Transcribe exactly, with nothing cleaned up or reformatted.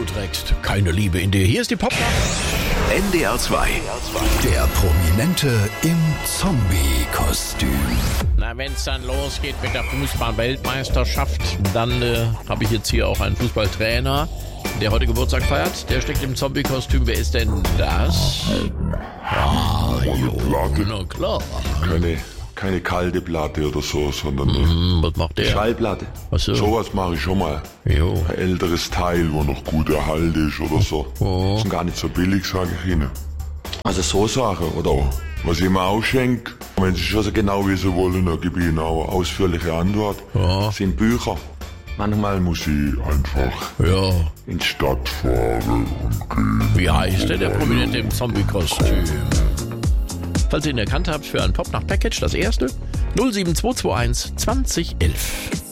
trägst keine Liebe in dir. Hier ist die Popnacht. N D R zwei. Der Prominente im Zombie-Kostüm. Na, wenn es dann losgeht mit der Fußball-Weltmeisterschaft, dann äh, habe ich jetzt hier auch einen Fußballtrainer, der heute Geburtstag feiert. Der steckt im Zombie-Kostüm. Wer ist denn das? Ah, jo, na klar. Keine, keine kalte Platte oder so, sondern Hm, was macht der? Schallplatte. Ach so. Sowas mache ich schon mal. Jo. Ein älteres Teil, wo noch gut erhalten ist oder so. Oh. Das sind gar nicht so billig, sage ich Ihnen. Also so Sachen, oder was ich mir ausschenke, wenn Sie schon so genau wissen wollen, dann gebe ich Ihnen auch eine ausführliche Antwort. Ja. Sind Bücher. Manchmal muss ich einfach Ja. in die Stadt fahren und gehen. Wie heißt denn der Prominente im Zombie-Kostüm? Falls ihr ihn erkannt habt für ein Pop-Nacht-Package, das erste null sieben zwei zwei eins zwanzig elf.